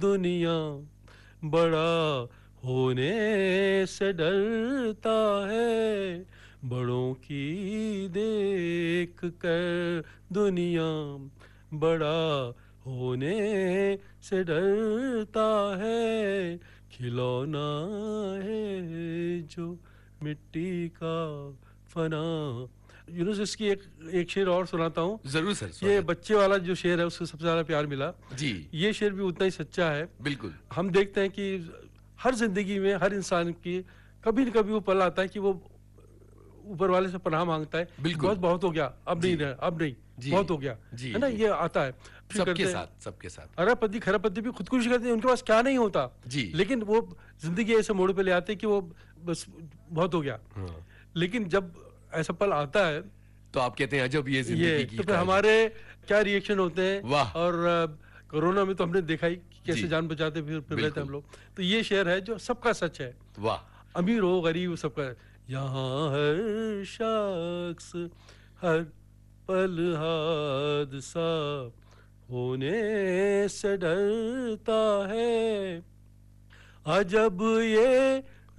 दुनिया बड़ा होने से डरता है, बड़ों की देख कर दुनिया बड़ा होने से डरता है, खिलौना है जो मिट्टी का फना। यूनुस, इसकी एक शेर और सुनाता हूँ। जरूर सर, ये स्वागत। बच्चे वाला जो शेर है उसको सबसे ज्यादा प्यार मिला। जी ये शेर भी उतना ही सच्चा है। बिल्कुल। हम देखते हैं कि हर जिंदगी में हर इंसान की कभी न कभी वो पल आता है कि वो ऊपर वाले से पनाह मांगता है। बिल्कुल। बहुत हो गया, अब जी नहीं रहा, अब नहीं, जी बहुत हो गया, जी है ना। जी। ये आता है सबके साथ, सबके साथ। अरबपति खरबपति भी खुदकुशी करते हैं, उनके पास क्या नहीं होता, जी। लेकिन वो जिंदगी ऐसे मोड़ पे ले आते हैं कि वो बस बहुत हो गया। हाँ। लेकिन जब ऐसा पल आता है तो आप कहते हैं अजब ये ये जिंदगी की तो फिर काज। हमारे क्या रिएक्शन होते हैं। वाह। और कोरोना में तो हमने देखा ही कि कैसे जी। जान बचाते फिर रहे थे बिल्कुल। हम लोग। तो ये शेर है जो सबका सच है, वाह। अमीर हो गरीब सबका। यहाँ हर शख्स हर पल हादसा होने से डरता है, अजब ये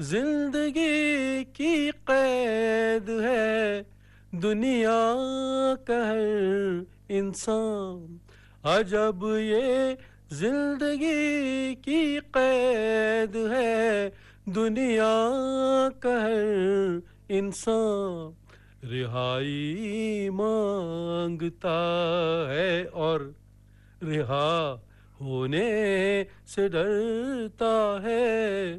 जिंदगी की कैद है, दुनिया का हर इंसान। अजब ये जिंदगी की कैद है, दुनिया का हर इंसान रिहाई मांगता है, और रिहा होने से डरता है,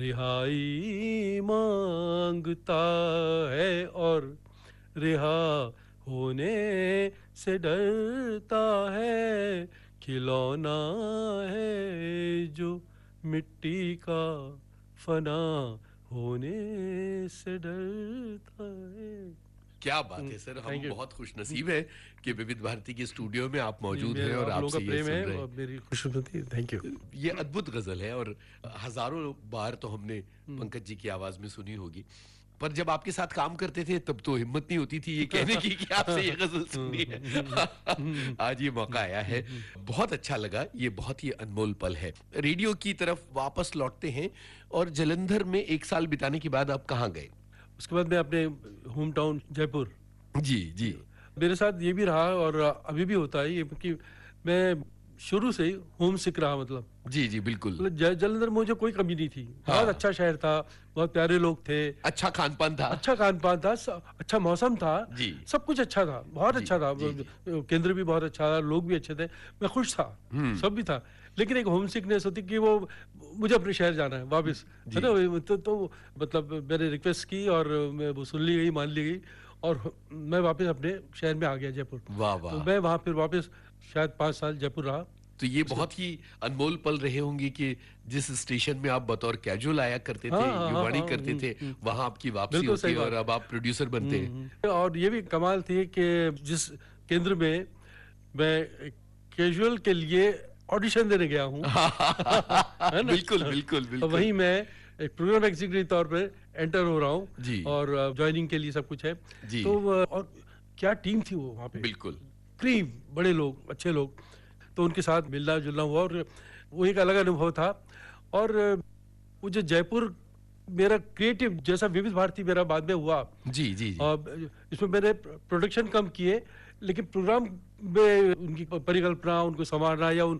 रिहाई मांगता है, और रिहा होने से डरता है, खिलौना है जो मिट्टी का फना होने से डरता है। क्या बात है सर, हम थैंक यू। बहुत खुश नसीब है कि विविध भारती के स्टूडियो में आप मौजूद हैं और आप लोगों आपसे का ये प्रेम सुन है रहे और हैं। मेरी खुशनुदी। Thank you. ये अद्भुत गजल है और हजारों बार तो हमने पंकज जी की आवाज में सुनी होगी, पर जब आपके साथ काम करते थे तब तो हिम्मत नहीं होती थी ये कहने की कि आपसे ये गजल सुननी है। आज ये मौका आया है, बहुत अच्छा लगा। ये बहुत ही अनमोल पल है। रेडियो की तरफ वापस लौटते हैं और जालंधर में 1 साल बिताने के बाद आप कहाँ गए? उसके बाद मैं अपने होम टाउन जयपुर। जी जी। मेरे साथ ये भी रहा और अभी भी होता है ये, कि मैं शुरू से ही होम सिक रहा। मतलब जी जी बिल्कुल। जालंधर में मुझे कोई कमी नहीं थी। हाँ। बहुत अच्छा शहर था, बहुत प्यारे लोग थे, अच्छा खान पान था। अच्छा खान पान था, अच्छा मौसम था, जी। सब कुछ अच्छा था, बहुत जी, अच्छा था। जी, जी। केंद्र भी बहुत अच्छा था, लोग भी अच्छे थे, मैं खुश था, सब भी था। लेकिन एक होम सिकनेस होती कि वो मुझे अपने शहर जाना है वापस, है ना। तो मतलब मैंने रिक्वेस्ट की और मैं वो सुन ली गई, मान ली गई, और मैं वापस अपने शहर में आ गया, जयपुर। वाह तो वाह। मैं वहाँ फिर वापस शायद 5 साल जयपुर रहा। तो ये बहुत ही अनमोल पल रहे होंगे कि जिस स्टेशन में आप बतौर कैजुअल आया करते थे, हाँ, हाँ, युवाणी हाँ, करते थे, वहां आपकी वापसी बिल्कुल होती सही है और बात। अब आप प्रोड्यूसर बनते हैं। और ये भी कमाल थी कि जिस केंद्र में मैं कैजुअल के लिए ऑडिशन देने गया हूँ, है ना, बिल्कुल बिल्कुल तो बिल्कुल। वहीं मैं एक प्रोग्राम एग्जीक्यूटिव के तौर पे एंटर हो रहा हूँ जी। और ज्वाइनिंग के लिए सब कुछ है। जी। तो और क्या टीम थी वो वहाँ पे, बिल्कुल। क्रीम बड़े लोग, अच्छे लोग। तो उनके साथ मिलना जुलना हुआ और वो एक अलग अनुभव था। और वो जो जयपुर मेरा क्रिएटिव जैसा विविध भारती मेरा बाद में हुआ, जी जी जी। और इसमें मैंने प्रोडक्शन कम किए, लेकिन प्रोग्राम में उनकी परिकल्पना, उनको संभालना या